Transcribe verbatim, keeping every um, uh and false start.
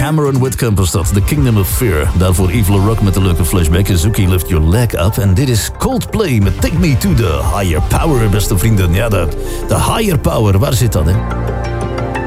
Cameron Whitcomb was dat. The Kingdom of Fear. Daarvoor Evil Rock met de leuke flashback. Suki Lift Your Leg Up. En dit is Coldplay met Take Me to the Higher Power, beste vrienden. Ja, de, de Higher Power, waar zit dat, hè?